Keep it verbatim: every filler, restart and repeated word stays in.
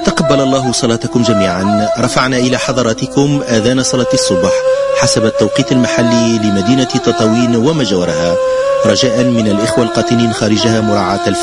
تقبل الله صلاتكم جميعا. رفعنا إلى حضراتكم آذان صلاة الصبح حسب التوقيت المحلي لمدينة تطاوين وما جاورها، رجاء من الإخوة القاطنين خارجها مراعاة الفرق